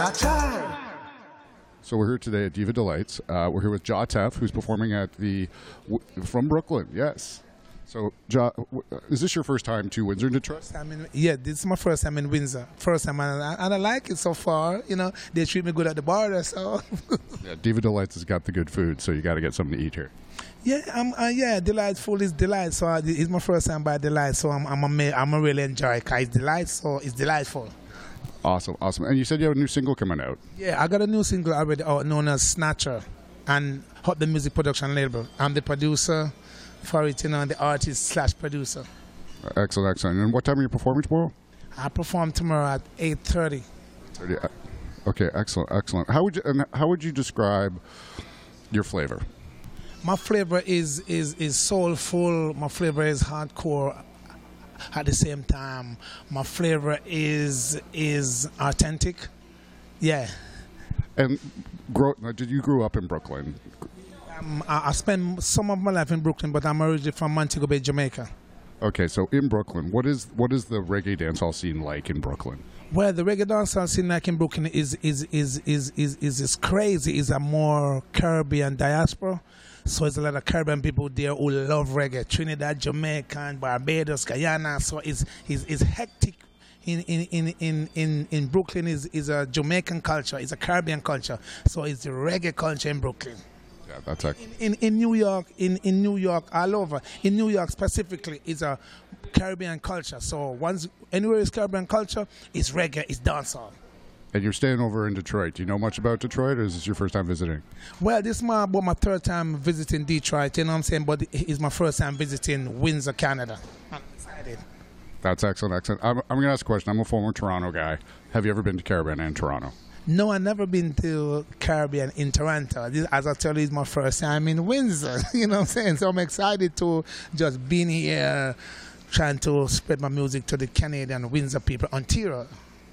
So we're here today at Diva Delights. We're here with Jatef, who's performing at from Brooklyn. Yes. So, is this your first time to Windsor, Detroit? Yeah, this is my first time in Windsor. First time, and I like it so far. You know, they treat me good at the border, so. Yeah, Diva Delights has got the good food, so you got to get something to eat here. Yeah, Delight food is Delight. So it's my first time by Delight, so I'm a really enjoy it. It's Delight, so it's delightful. Awesome. And you said you have a new single coming out. Yeah, I got a new single already out known as Snatcher, and Hot the Music Production label. I'm the producer for it, the artist/producer. Excellent. And what time are you performing tomorrow? I perform tomorrow at 8:30. Okay, excellent. How would you describe your flavor? My flavor is soulful. My flavor is hardcore. At the same time, my flavor is authentic. Yeah. And did you grow up in Brooklyn? I spent some of my life in Brooklyn, but I'm originally from Montego Bay, Jamaica. Okay, so in Brooklyn, what is the reggae dancehall scene like in Brooklyn? Well, the reggae dancehall scene like in Brooklyn is crazy. It's a more Caribbean diaspora. So there's a lot of Caribbean people there who love reggae. Trinidad, Jamaica, Barbados, Guyana. So it's hectic. In Brooklyn is a Jamaican culture. It's a Caribbean culture. So it's the reggae culture in Brooklyn. Yeah, that's it. In New York, in New York, all over. In New York specifically, it's a Caribbean culture. So anywhere is Caribbean culture, it's reggae, it's dancehall. And you're staying over in Detroit. Do you know much about Detroit, or is this your first time visiting? Well, this is my third time visiting Detroit, you know what I'm saying? But it's my first time visiting Windsor, Canada. I'm excited. That's excellent. I'm going to ask a question. I'm a former Toronto guy. Have you ever been to Caribbean in Toronto? No, I've never been to Caribbean in Toronto. As I tell you, it's my first time in Windsor, you know what I'm saying? So I'm excited to just be here, trying to spread my music to the Canadian Windsor people, Ontario.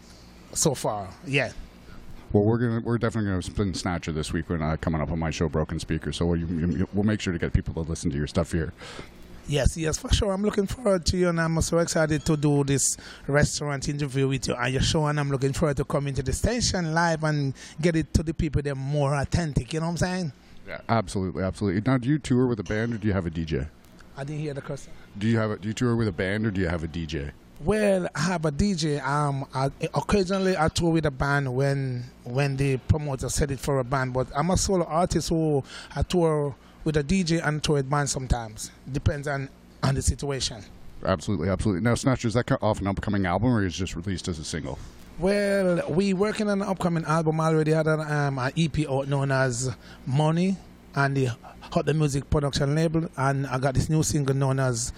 So far, yeah. Well, we're definitely going to spin Snatcher this week when coming up on my show, Broken Speaker. So we'll make sure to get people to listen to your stuff here. Yes, for sure. I'm looking forward to you, and I'm so excited to do this restaurant interview with you on your show, and I'm looking forward to coming to the station live and get it to the people that are more authentic. You know what I'm saying? Yeah, absolutely. Now, do you tour with a band or do you have a DJ? I didn't hear the question. Do you tour with a band or do you have a DJ? Well, I have a DJ. Occasionally I tour with a band when the promoter set it for a band, but I'm a solo artist who I tour with a DJ and tour with band sometimes. Depends on the situation. Absolutely. Now, Snatcher, is that off an upcoming album or is it just released as a single? Well, we working on an upcoming album already. Had an EP out known as Money and the Hot the Music Production label, and I got this new single known as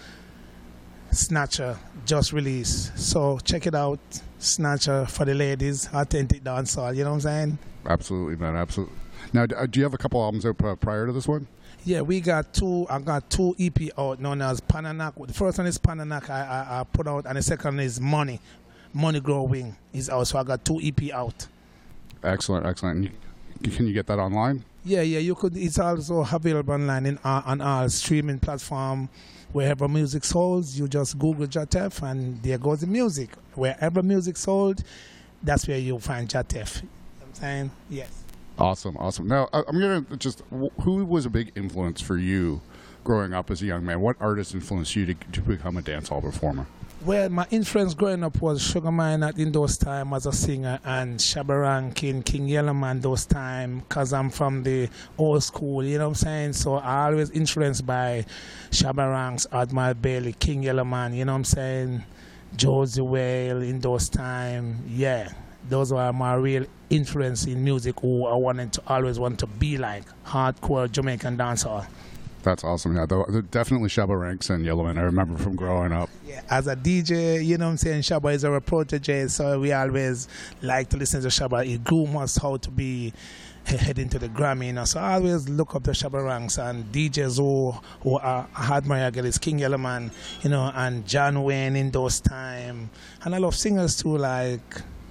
Snatcher just released. So check it out. Snatcher for the ladies, authentic dancehall. You know what I'm saying? Absolutely, man. Absolutely. Now, do you have a couple albums out prior to this one? Yeah, we got two. I got two EP out known as Pananak. The first one is Pananak I put out, and the second is Money Growing is out. So I got two EP out. Excellent. And can you get that online? Yeah. You could. It's also available online on our streaming platform. Wherever music sold, you just Google Jatef and there goes the music. Wherever music sold, that's where you'll find Jatef. You know what I'm saying? Yes. Awesome. Now, I'm going to who was a big influence for you growing up as a young man? What artist influenced you to become a dancehall performer? Well, my influence growing up was Sugar Minott in those times as a singer, and Shabba Rankin, King Yellowman those times, because I'm from the old school, you know what I'm saying? So I always influenced by Shabba Ranks, Admiral Bailey, King Yellowman, you know what I'm saying? Josie Whale in those times, yeah. Those were my real influence in music who I always want to be like, hardcore Jamaican dancehall. That's awesome. Yeah, definitely Shabba Ranks and Yellowman. I remember from growing up. Yeah, as a DJ, you know what I'm saying, Shabba is our protege, so we always like to listen to Shabba. He groomed us how to be heading to the Grammy, you know. So I always look up to Shabba Ranks and DJs who are admire is King Yellowman, you know, and John Wayne in those times. And I love singers too, like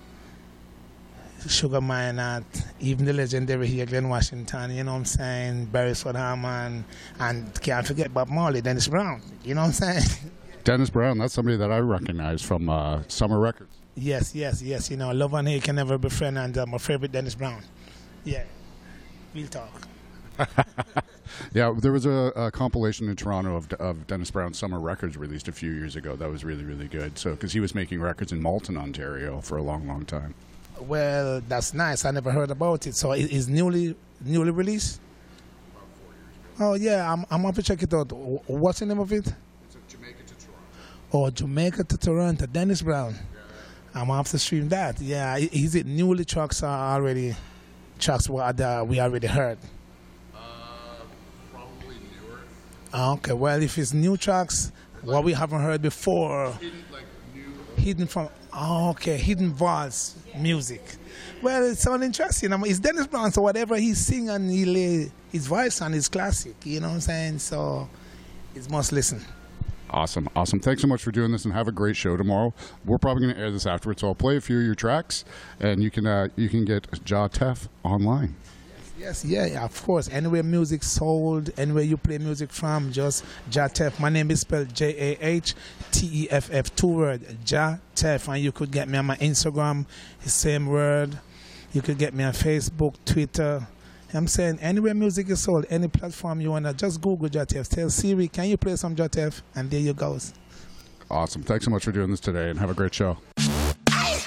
Sugar Minott, even the legendary here, Glenn Washington, you know what I'm saying, Beresford Harmon, and can't forget Bob Marley, Dennis Brown, you know what I'm saying? Dennis Brown, that's somebody that I recognize from Summer Records. Yes, yes, yes. You know, love and hate can never be friend, and my favorite Dennis Brown. Yeah, we'll talk. Yeah, there was a compilation in Toronto of Dennis Brown's summer records released a few years ago. That was really, really good. So, because he was making records in Malton, Ontario, for a long, long time. Well, that's nice. I never heard about it. So it is newly released. Oh yeah, I'm up to check it out. What's the name of it? It's a Jamaica to Toronto. Oh, Jamaica to Toronto, Dennis Brown. I'm gonna have to stream that. Yeah, is it newly tracks are already tracks what we already heard? Probably newer. Okay, well if it's new tracks, what we haven't heard before, hidden from. Oh, okay, hidden vaults music. Well, it sounds interesting. I mean, it's Dennis Brown, so whatever he sing and he lay his voice on is classic. You know what I'm saying? So it's must listen. Awesome. Thanks so much for doing this, and have a great show tomorrow. We're probably going to air this afterwards, so I'll play a few of your tracks, and you can get Jah Tef online. Yes, yeah, of course. Anywhere music sold, anywhere you play music from, just Jah Tef. My name is spelled Jahteff, 2 word, Jah Tef. And you could get me on my Instagram, the same word. You could get me on Facebook, Twitter. I'm saying anywhere music is sold, any platform you want to, just Google Jah Tef. Tell Siri, can you play some Jah Tef? And there you go. Awesome. Thanks so much for doing this today, and have a great show.